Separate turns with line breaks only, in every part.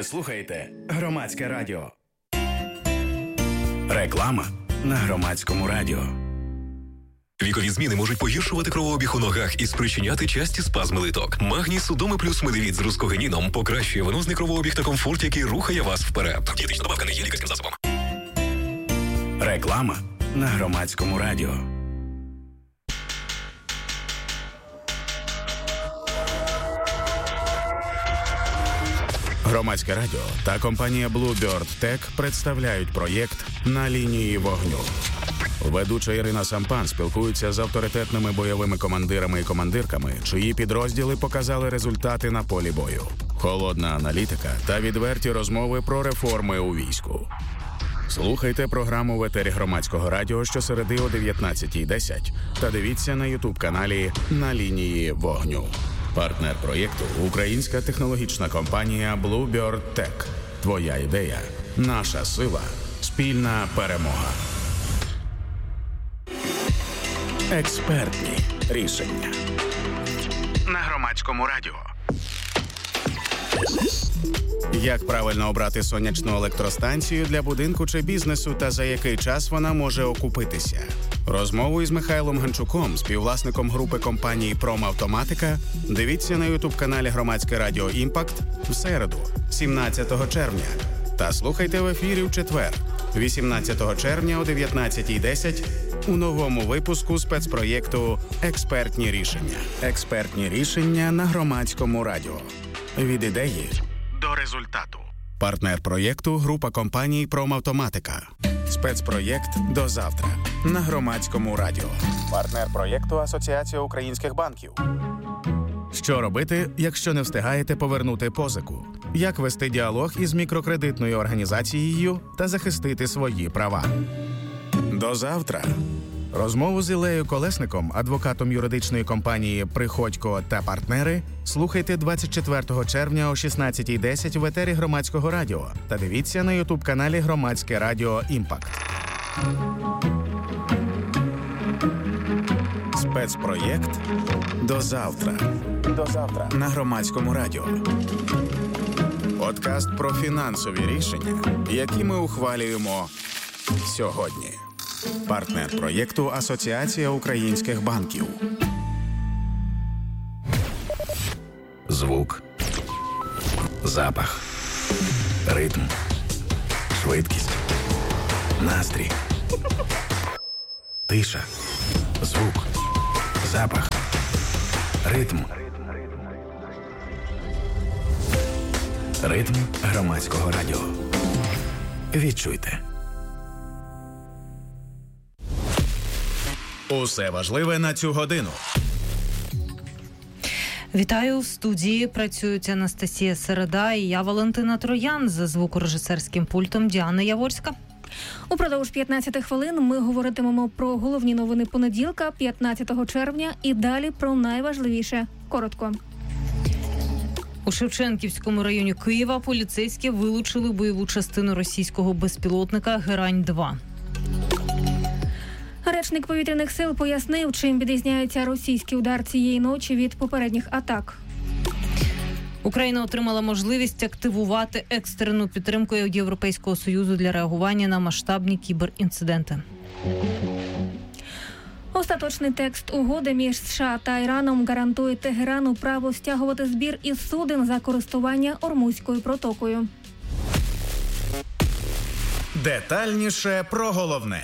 Ви слухаєте Громадське радіо. Реклама на Громадському радіо.
Вікові зміни можуть погіршувати кровообіг у ногах і спричиняти часті спазми литок. Магній Судоми плюс Медивіт з рускогеніном покращує венозний кровообіг та комфорт, який рухає вас вперед. Дієтична добавка не є лікарським засобом.
Реклама на Громадському радіо. Громадське радіо та компанія Bluebird Tech представляють проєкт «На лінії вогню». Ведуча Ірина Сампан спілкується з авторитетними бойовими командирами і командирками, чиї підрозділи показали результати на полі бою. Холодна аналітика та відверті розмови про реформи у війську. Слухайте програму в етері Громадського радіо щосереди о 19:10 та дивіться на YouTube-каналі «На лінії вогню». Партнер проєкту – українська технологічна компанія Bluebird Tech. Твоя ідея – наша сила, спільна перемога. Експертні рішення на Громадському радіо. Як правильно обрати сонячну електростанцію для будинку чи бізнесу та за який час вона може окупитися? Розмову із Михайлом Ганчуком, співвласником групи компанії «Промавтоматика», дивіться на ютуб-каналі Громадське радіо «Імпакт» в середу, 17 червня. Та слухайте в ефірі в четвер, 18 червня о 19:10 у новому випуску спецпроєкту «Експертні рішення». Експертні рішення на Громадському радіо. Від ідеї до результату. Партнер проєкту – група компаній «Промавтоматика». Спецпроєкт «До завтра» на Громадському радіо. Партнер проєкту – Асоціація українських банків. Що робити, якщо не встигаєте повернути позику? Як вести діалог із мікрокредитною організацією та захистити свої права? До завтра. Розмову з Ілею Колесником, адвокатом юридичної компанії «Приходько та партнери», слухайте 24 червня о 16:10 в етері Громадського радіо та дивіться на ютуб-каналі Громадське радіо «Імпакт». Спецпроєкт «До завтра». До завтра на Громадському радіо. Подкаст про фінансові рішення, які ми ухвалюємо сьогодні. Партнер проєкту – Асоціація українських банків.
Звук, запах, ритм, швидкість, настрій, тиша, звук, запах, ритм. Ритм Громадського радіо. Відчуйте.
Усе важливе на цю годину.
Вітаю, в студії працюють Анастасія Середа і я, Валентина Троян, за звукорежисерським пультом Діана Яворська.
Упродовж 15 хвилин ми говоритимемо про головні новини понеділка, 15 червня, і далі про найважливіше. Коротко.
У Шевченківському районі Києва поліцейські вилучили бойову частину російського безпілотника «Герань-2».
Речник повітряних сил пояснив, чим відрізняється російський удар цієї ночі від попередніх атак.
Україна отримала можливість активувати екстрену підтримку Європейського Союзу для реагування на масштабні кіберінциденти.
Остаточний текст угоди між США та Іраном гарантує Тегерану право стягувати збір із суден за користування Ормузькою протокою.
Детальніше про головне.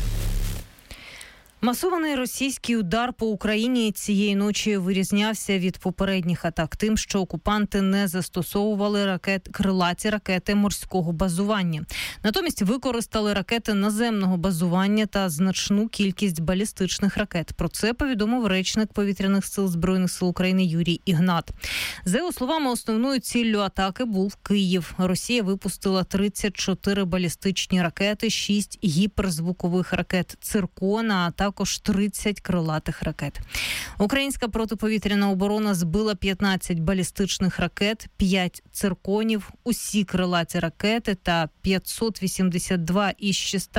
Масований російський удар по Україні цієї ночі вирізнявся від попередніх атак тим, що окупанти не застосовували крилаті ракети морського базування. Натомість використали ракети наземного базування та значну кількість балістичних ракет. Про це повідомив речник повітряних сил Збройних сил України Юрій Ігнат. За його словами, основною ціллю атаки був Київ. Росія випустила 34 балістичні ракети, 6 гіперзвукових ракет «Циркон», а також також 30 крилатих ракет. Українська протиповітряна оборона збила 15 балістичних ракет, 5 цирконів, усі крилаті ракети та 582 із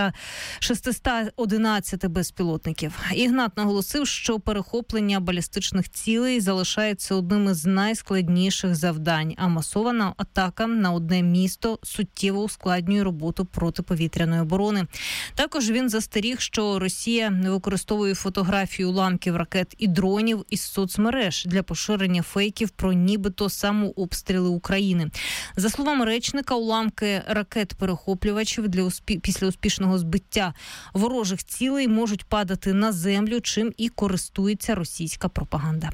611 безпілотників. Ігнат наголосив, що перехоплення балістичних цілей залишається одним із найскладніших завдань, а масована атака на одне місто суттєво ускладнює роботу протиповітряної оборони. Також він застеріг, що Росія використовує фотографії уламків ракет і дронів із соцмереж для поширення фейків про нібито самообстріли України. За словами речника, уламки ракет-перехоплювачів після успішного збиття ворожих цілей можуть падати на землю, чим і користується російська пропаганда.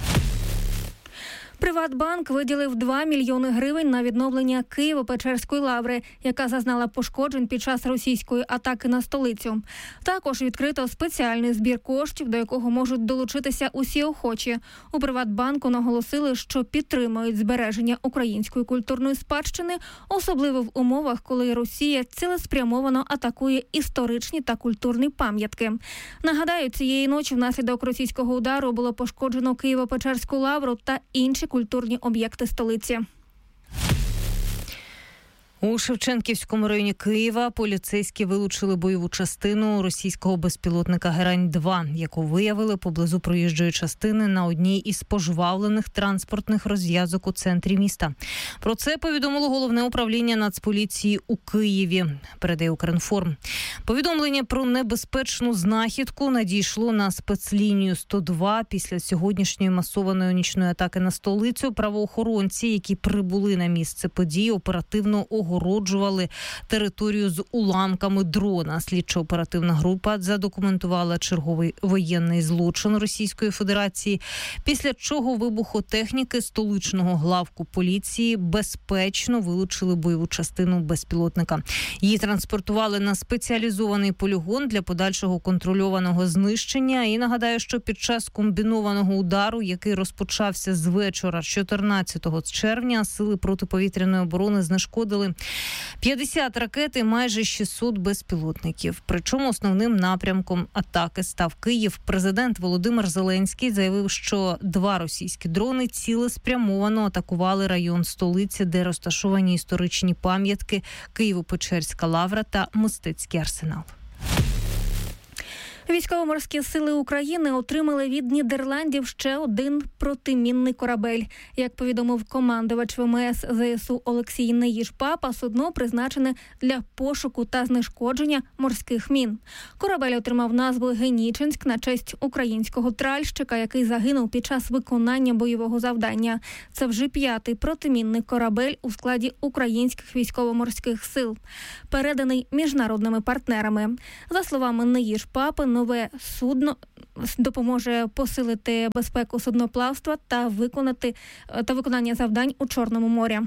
Приватбанк виділив 2 мільйони гривень на відновлення Києво-Печерської лаври, яка зазнала пошкоджень під час російської атаки на столицю. Також відкрито спеціальний збір коштів, до якого можуть долучитися усі охочі. У Приватбанку наголосили, що підтримують збереження української культурної спадщини, особливо в умовах, коли Росія цілеспрямовано атакує історичні та культурні пам'ятки. Нагадаю, цієї ночі внаслідок російського удару було пошкоджено Києво-Печерську лавру та інші культурні об'єкти столиці.
У Шевченківському районі Києва поліцейські вилучили бойову частину російського безпілотника «Герань-2», яку виявили поблизу проїжджої частини на одній із пожвавлених транспортних розв'язок у центрі міста. Про це повідомило Головне управління Нацполіції у Києві, передає Укрінформ. Повідомлення про небезпечну знахідку надійшло на спецлінію 102 після сьогоднішньої масованої нічної атаки на столицю. Правоохоронці, які прибули на місце події, оперативно огороджували територію з уламками дрона. Слідчо-оперативна група задокументувала черговий воєнний злочин Російської Федерації, після чого вибухотехніки столичного главку поліції безпечно вилучили бойову частину безпілотника. Її транспортували на спеціалізований полігон для подальшого контрольованого знищення. І нагадаю, що під час комбінованого удару, який розпочався з вечора 14 червня, сили протиповітряної оборони знешкодили 50 ракет і майже 600 безпілотників. Причому основним напрямком атаки став Київ. Президент Володимир Зеленський заявив, що 2 російські дрони цілеспрямовано атакували район столиці, де розташовані історичні пам'ятки Києво-Печерська лавра та Мистецький арсенал.
Військово-морські сили України отримали від Нідерландів ще один протимінний корабель. Як повідомив командувач ВМС ЗСУ Олексій Неїж-Папа, судно призначене для пошуку та знешкодження морських мін. Корабель отримав назву «Генічинськ» на честь українського тральщика, який загинув під час виконання бойового завдання. Це вже 5-й протимінний корабель у складі українських військово-морських сил, переданий міжнародними партнерами. За словами Неїж-Папи, нове судно допоможе посилити безпеку судноплавства та виконання завдань у Чорному морі.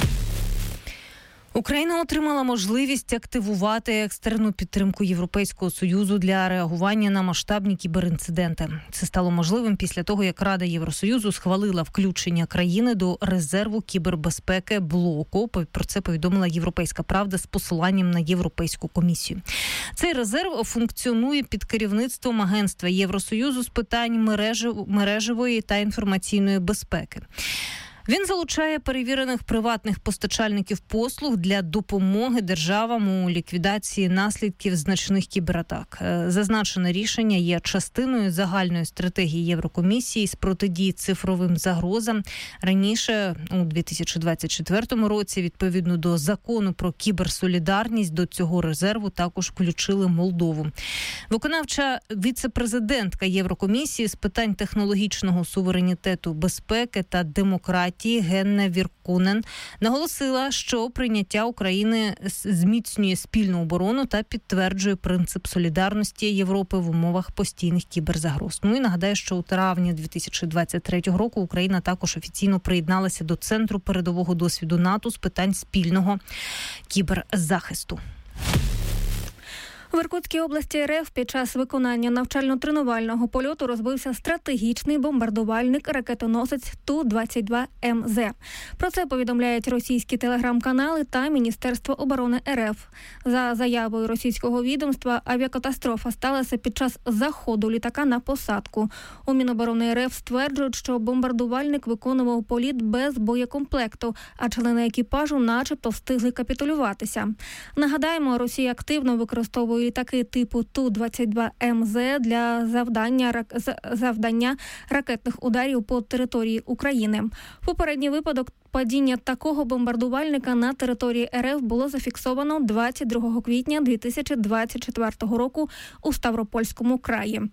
Україна отримала можливість активувати екстрену підтримку Європейського Союзу для реагування на масштабні кіберінциденти. Це стало можливим після того, як Рада Євросоюзу схвалила включення країни до резерву кібербезпеки блоку. Про це повідомила «Європейська правда» з посиланням на Європейську комісію. Цей резерв функціонує під керівництвом Агентства Євросоюзу з питань мережевої та інформаційної безпеки. Він залучає перевірених приватних постачальників послуг для допомоги державам у ліквідації наслідків значних кібератак. Зазначене рішення є частиною загальної стратегії Єврокомісії з протидії цифровим загрозам. Раніше, у 2024 році, відповідно до закону про кіберсолідарність, до цього резерву також включили Молдову. Виконавча віце-президентка Єврокомісії з питань технологічного суверенітету, безпеки та демократії Генна Віркунен наголосила, що прийняття України зміцнює спільну оборону та підтверджує принцип солідарності Європи в умовах постійних кіберзагроз. Ну і нагадаю, що у травні 2023 року Україна також офіційно приєдналася до Центру передового досвіду НАТО з питань спільного кіберзахисту.
В Іркутській області РФ під час виконання навчально-тренувального польоту розбився стратегічний бомбардувальник-ракетоносець Ту-22МЗ. Про це повідомляють російські телеграм-канали та Міністерство оборони РФ. За заявою російського відомства, авіакатастрофа сталася під час заходу літака на посадку. У Міноборони РФ стверджують, що бомбардувальник виконував політ без боєкомплекту, а члени екіпажу начебто встигли капітулюватися. Нагадаємо, Росія активно використовує літаки типу Ту-22МЗ для завдання ракетних ударів по території України. Попередній випадок падіння такого бомбардувальника на території РФ було зафіксовано 22 квітня 2024 року у Ставропольському краї.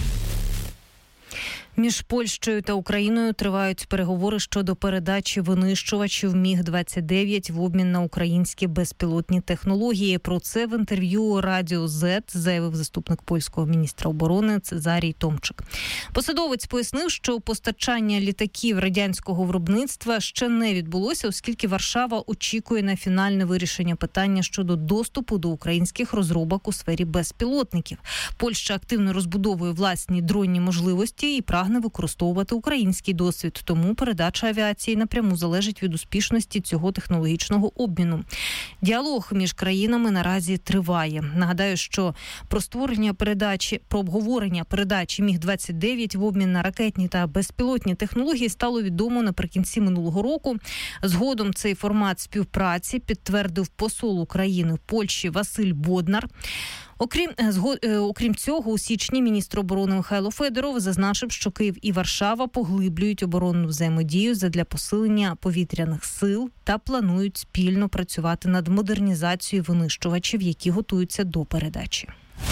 Між Польщею та Україною тривають переговори щодо передачі винищувачів Міг-29 в обмін на українські безпілотні технології. Про це в інтерв'ю Радіо Z заявив заступник польського міністра оборони Цезарій Томчик. Посадовець пояснив, що постачання літаків радянського виробництва ще не відбулося, оскільки Варшава очікує на фінальне вирішення питання щодо доступу до українських розробок у сфері безпілотників. Польща активно розбудовує власні дронні можливості і прагне використовувати український досвід, тому передача авіації напряму залежить від успішності цього технологічного обміну. Діалог між країнами наразі триває. Нагадаю, що про обговорення передачі Міг-29 в обмін на ракетні та безпілотні технології стало відомо наприкінці минулого року. Згодом цей формат співпраці підтвердив посол України в Польщі Василь Боднар. Окрім цього, у січні міністр оборони Михайло Федоров зазначив, що Київ і Варшава поглиблюють оборонну взаємодію задля посилення повітряних сил та планують спільно працювати над модернізацією винищувачів, які готуються до передачі.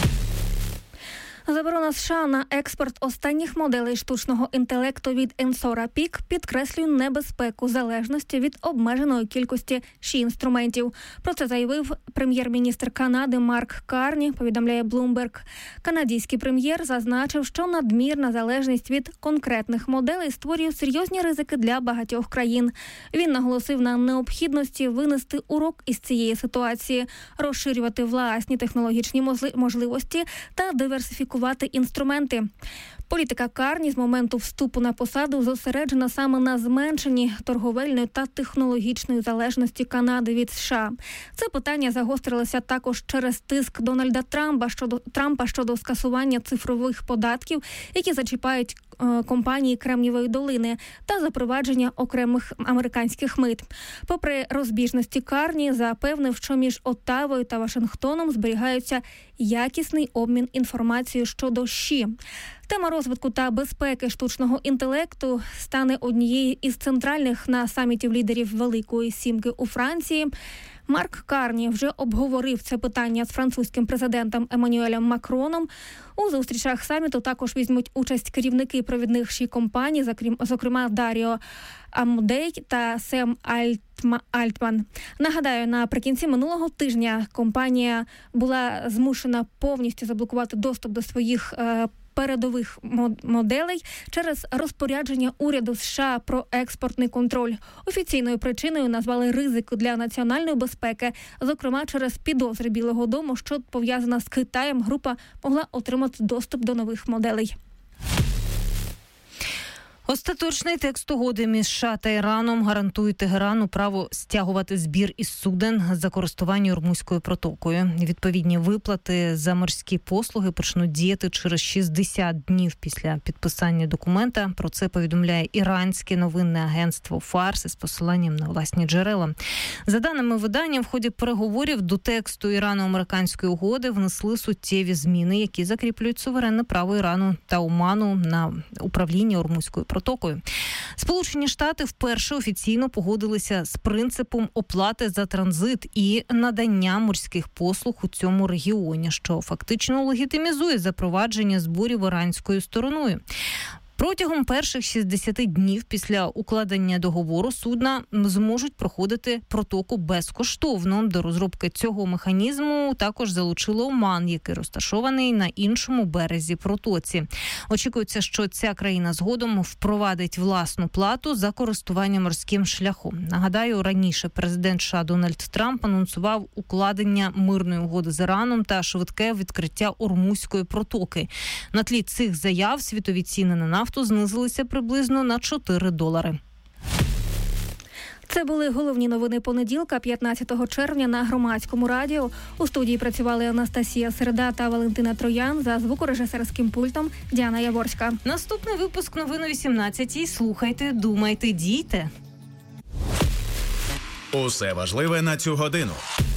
Заборона США на експорт останніх моделей штучного інтелекту від Ensora Peak підкреслює небезпеку залежності від обмеженої кількості інструментів. Про це заявив прем'єр-міністр Канади Марк Карні, повідомляє Bloomberg. Канадський прем'єр зазначив, що надмірна залежність від конкретних моделей створює серйозні ризики для багатьох країн. Він наголосив на необхідності винести урок із цієї ситуації, розширювати власні технологічні можливості та диверсифікувати інструменти. Політика Карні з моменту вступу на посаду зосереджена саме на зменшенні торговельної та технологічної залежності Канади від США. Це питання загострилося також через тиск Дональда Трампа щодо скасування цифрових податків, які зачіпають компанії Кремнієвої долини, та запровадження окремих американських мит. Попри розбіжності, Карні запевнив, що між Оттавою та Вашингтоном зберігається якісний обмін інформацією щодо США. Тема розвитку та безпеки штучного інтелекту стане однією із центральних на самітів лідерів Великої Сімки у Франції. Марк Карні вже обговорив це питання з французьким президентом Еммануелем Макроном. У зустрічах саміту також візьмуть участь керівники провідних компаній, зокрема Даріо Амудей та Сем Альтман. Нагадаю, наприкінці минулого тижня компанія була змушена повністю заблокувати доступ до своїх передових моделей через розпорядження уряду США про експортний контроль. Офіційною причиною назвали ризик для національної безпеки. Зокрема, через підозри Білого дому, що пов'язана з Китаєм, група могла отримати доступ до нових моделей.
Остаточний текст угоди між США та Іраном гарантує Тегерану право стягувати збір із суден за користування Ормузькою протокою. Відповідні виплати за морські послуги почнуть діяти через 60 днів після підписання документа. Про це повідомляє іранське новинне агентство Фарс із посиланням на власні джерела. За даними видання, в ході переговорів до тексту Ірано-американської угоди внесли суттєві зміни, які закріплюють суверенне право Ірану та Оману на управління Ормузькою протокою. Сполучені Штати вперше офіційно погодилися з принципом оплати за транзит і надання морських послуг у цьому регіоні, що фактично легітимізує запровадження зборів іранською стороною. Протягом перших 60 днів після укладення договору судна зможуть проходити протоку безкоштовно. До розробки цього механізму також залучило Оман, який розташований на іншому березі протоці. Очікується, що ця країна згодом впровадить власну плату за користування морським шляхом. Нагадаю, раніше президент США Дональд Трамп анонсував укладення мирної угоди з Іраном та швидке відкриття Ормузької протоки. На тлі цих заяв світові ціни на нафту знизилися приблизно на $4.
Це були головні новини понеділка, 15 червня на Громадському радіо. У студії працювали Анастасія Середа та Валентина Троян, за звукорежисерським пультом Діана Яворська.
Наступний випуск новин о 18-й. Слухайте, думайте, дійте.
Усе важливе на цю годину.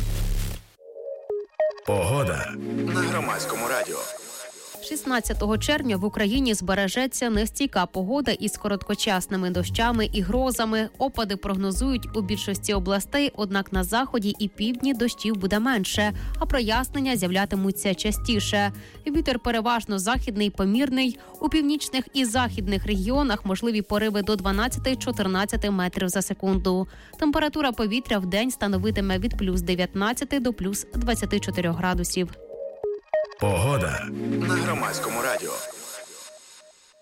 Погода на Громадському радіо.
16 червня в Україні збережеться нестійка погода із короткочасними дощами і грозами. Опади прогнозують у більшості областей, однак на заході і півдні дощів буде менше, а прояснення з'являтимуться частіше. Вітер переважно західний, помірний. У північних і західних регіонах можливі пориви до 12-14 метрів за секунду. Температура повітря в день становитиме від плюс 19 до плюс 24 градусів.
Погода на Громадському радіо.